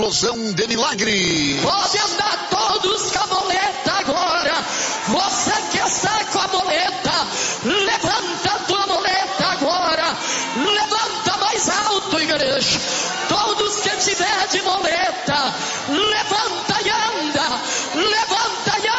explosão de milagre. Pode andar todos com a muleta agora. Você que está com a muleta, levanta a tua muleta agora. Levanta mais alto, igreja.